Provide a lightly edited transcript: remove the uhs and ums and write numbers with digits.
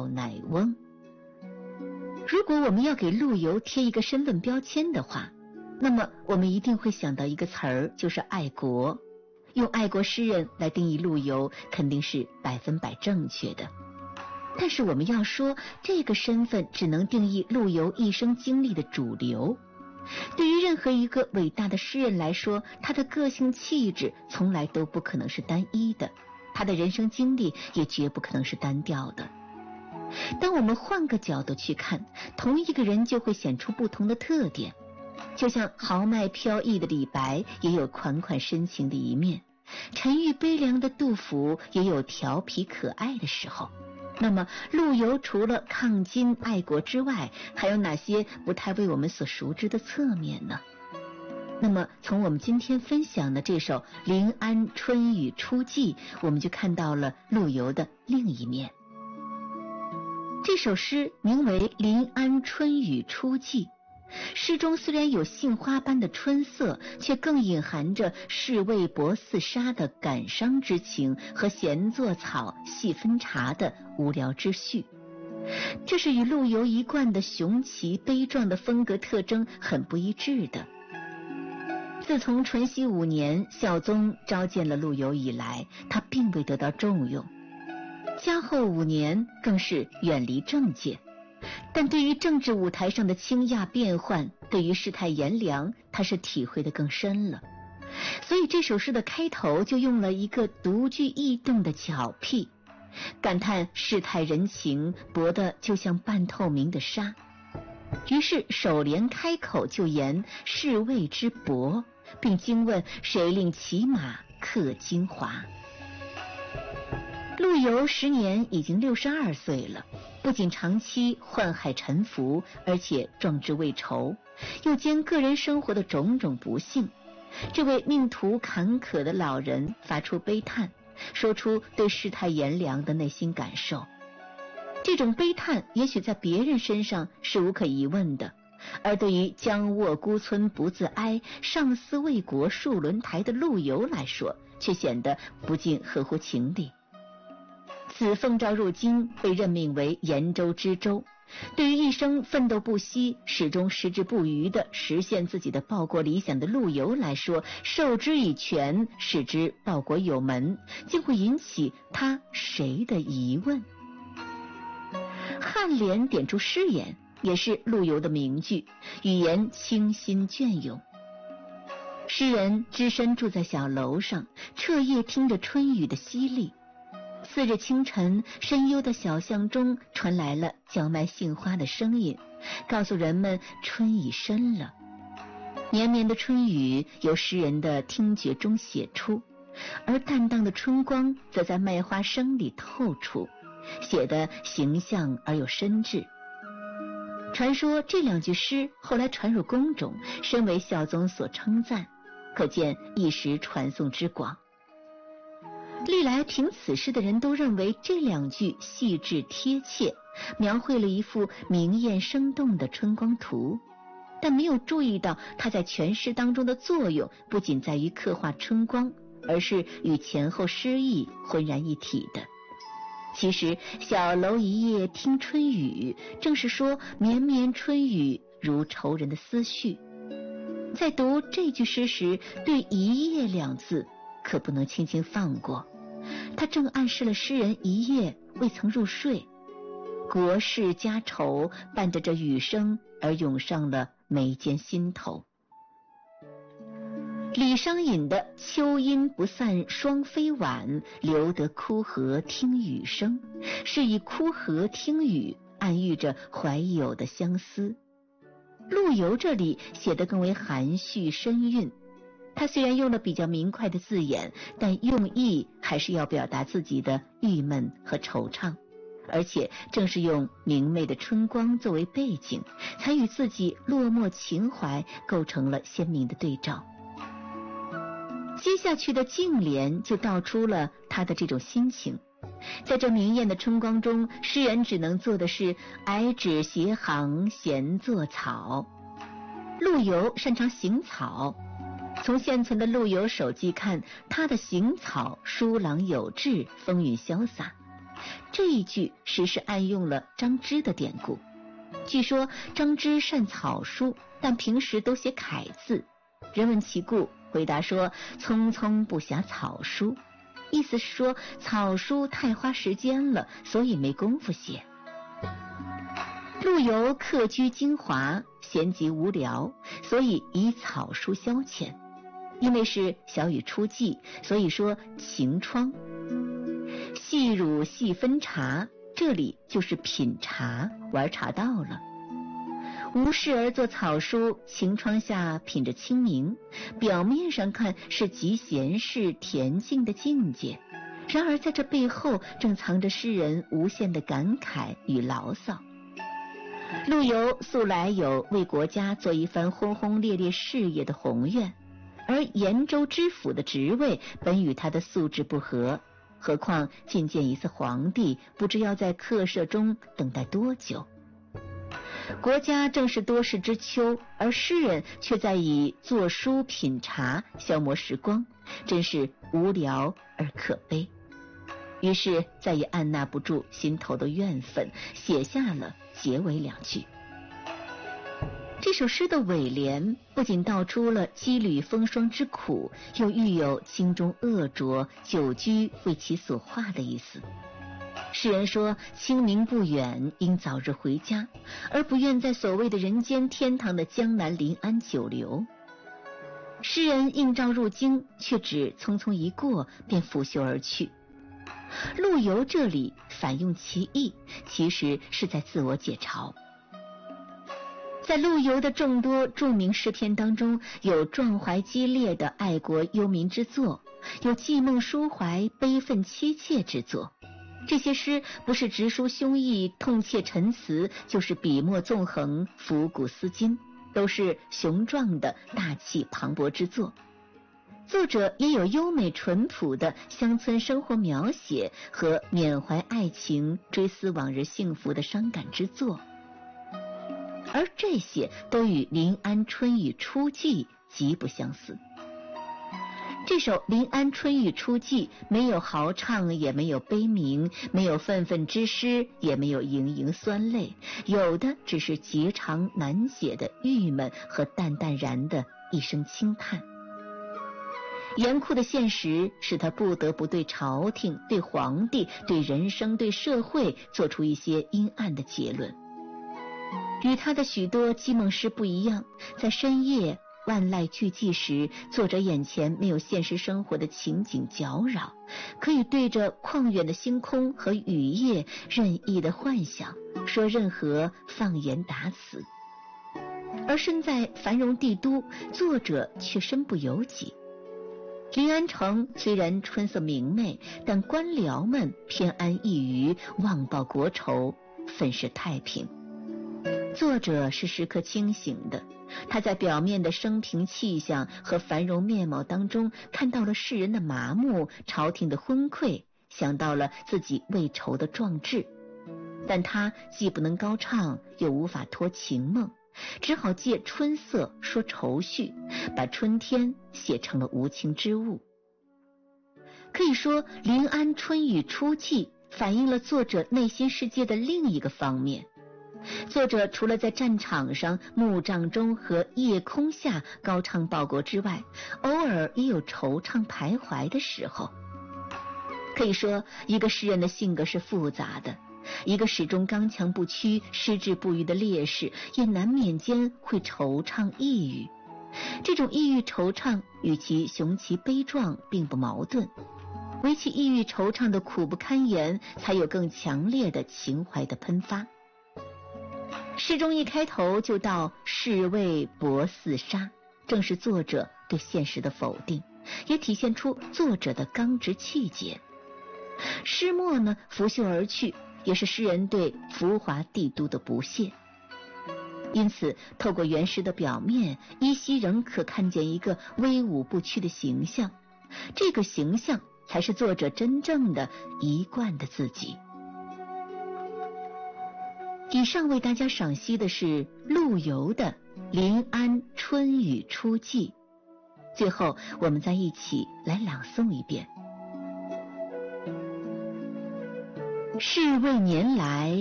少乃翁。如果我们要给陆游贴一个身份标签的话，那么我们一定会想到一个词儿，就是爱国。用爱国诗人来定义陆游肯定是100%正确的。但是我们要说，这个身份只能定义陆游一生经历的主流。对于任何一个伟大的诗人来说，他的个性气质从来都不可能是单一的，他的人生经历也绝不可能是单调的。当我们换个角度去看，同一个人就会显出不同的特点。就像豪迈飘逸的李白也有款款深情的一面，沉郁悲凉的杜甫也有调皮可爱的时候。那么陆游除了抗金爱国之外，还有哪些不太为我们所熟知的侧面呢？那么从我们今天分享的这首《临安春雨初霁》，我们就看到了陆游的另一面。这首诗名为《临安春雨初霁》，诗中虽然有杏花般的春色，却更隐含着士为薄似纱的感伤之情和闲坐草细分茶的无聊之绪。这是与陆游一贯的雄奇悲壮的风格特征很不一致的。自从淳熙5年孝宗召见了陆游以来，他并未得到重用。嘉后5年更是远离政界，但对于政治舞台上的倾轧变幻，对于世态炎凉，他是体会得更深了。所以这首诗的开头就用了一个独具异动的巧辟，感叹世态人情薄得就像半透明的纱。于是首联开口就言士谓之薄，并惊问谁令骑马刻精华。陆游时年已经62岁了，不仅长期宦海沉浮，而且壮志未酬，又兼个人生活的种种不幸。这位命途坎坷的老人发出悲叹，说出对世态炎凉的内心感受。这种悲叹也许在别人身上是无可疑问的，而对于将卧孤村不自哀，上思为国戍轮台的陆游来说，却显得不尽合乎情理。此奉诏入京，被任命为延州知州，对于一生奋斗不息，始终矢志不渝地实现自己的报国理想的陆游来说，授之以权，使之报国有门，竟会引起他谁的疑问？颔联点出诗言，也是陆游的名句，语言清新隽永。诗人只身住在小楼上，彻夜听着春雨的淅沥。次日清晨，深幽的小巷中传来了叫卖杏花的声音，告诉人们春已深了。绵绵的春雨由诗人的听觉中写出，而淡淡的春光则在卖花声里透出，写得形象而又深挚。传说这2句诗后来传入宫中，深为孝宗所称赞，可见一时传颂之广。历来评此诗的人都认为这2句细致贴切，描绘了一幅明艳生动的春光图，但没有注意到它在全诗当中的作用不仅在于刻画春光，而是与前后诗意浑然一体的。其实小楼一夜听春雨，正是说绵绵春雨如愁人的思绪。在读这句诗时，对一夜2字可不能轻轻放过，它正暗示了诗人一夜未曾入睡，国事家愁伴着这雨声而涌上了眉间心头。李商隐的秋阴不散双飞晚，留得枯荷听雨声，是以枯荷听雨暗喻着怀友的相思。陆游这里写得更为含蓄深韵，他虽然用了比较明快的字眼，但用意还是要表达自己的郁闷和惆怅，而且正是用明媚的春光作为背景，才与自己落寞情怀构成了鲜明的对照。接下去的颈联就道出了他的这种心情。在这明艳的春光中，诗人只能做的是矮指斜行闲作草。陆游擅长行草，从现存的陆游手记看，他的行草疏朗有致，风韵潇洒。 这一句实是暗用了张芝的典故。据说张芝善草书，但平时都写楷字。人问其故，回答说匆匆不暇草书，意思是说草书太花时间了，所以没工夫写。陆游客居京华，闲极无聊，所以以草书消遣。因为是小雨初霁，所以说晴窗。细乳细分茶，这里就是品茶，玩茶道了。无事而作草书，晴窗下品着清明，表面上看是极闲适恬静的境界，然而在这背后正藏着诗人无限的感慨与牢骚。陆游素来有为国家做一番轰轰烈烈事业的宏愿，而延州知府的职位本与他的素质不合，何况觐见一次皇帝，不知要在客舍中等待多久。国家正是多事之秋，而诗人却在以作书品茶消磨时光，真是无聊而可悲。于是再也按捺不住心头的怨愤，写下了结尾两句。这首诗的尾联不仅道出了羁旅风霜之苦，又寓有清中恶浊，久居为其所化的意思。诗人说清明不远，应早日回家，而不愿在所谓的人间天堂的江南临安久留。诗人应召入京，却只匆匆一过便拂袖而去。陆游这里反用其意，其实是在自我解嘲。在陆游的众多著名诗篇当中，有壮怀激烈的爱国忧民之作，有寄梦抒怀悲愤凄切之作。这些诗不是直抒胸臆痛切陈词，就是笔墨纵横抚古思今，都是雄壮的大气磅礴之作。作者也有优美淳朴的乡村生活描写和缅怀爱情追思往日幸福的伤感之作，而这些都与临安春雨初霁极不相似。这首《临安春雨初霁》没有豪畅，也没有悲鸣，没有愤愤之诗，也没有盈盈酸泪，有的只是极长难解的郁闷和淡淡然的一声轻叹。严酷的现实使他不得不对朝廷、对皇帝、对人生、对社会做出一些阴暗的结论。与他的许多寄梦诗不一样，在深夜万籁俱寂时，作者眼前没有现实生活的情景搅扰，可以对着旷远的星空和雨夜任意的幻想，说任何放言答词。而身在繁荣帝都，作者却身不由己。临安城虽然春色明媚，但官僚们偏安一隅，忘报国仇，愤世太平。作者是时刻清醒的，他在表面的生平气象和繁荣面貌当中，看到了世人的麻木，朝廷的昏聩，想到了自己为仇的壮志。但他既不能高唱，又无法托情梦，只好借春色说愁绪，把春天写成了无情之物。可以说，临安春雨初霁反映了作者内心世界的另一个方面。作者除了在战场上、幕帐中和夜空下高唱报国之外，偶尔也有惆怅徘徊的时候。可以说，一个诗人的性格是复杂的，一个始终刚强不屈、矢志不渝的烈士，也难免间会惆怅抑郁。这种抑郁惆怅与其雄奇悲壮并不矛盾，唯其抑郁惆怅的苦不堪言，才有更强烈的情怀的喷发。诗中一开头就道士为薄似纱，正是作者对现实的否定，也体现出作者的刚直气节。诗末呢，拂袖而去，也是诗人对浮华帝都的不屑。因此透过原诗的表面，依稀仍可看见一个威武不屈的形象，这个形象才是作者真正的一贯的自己。以上为大家赏析的是陆游的《临安春雨初霁》，最后我们再一起来朗诵一遍。 是为年来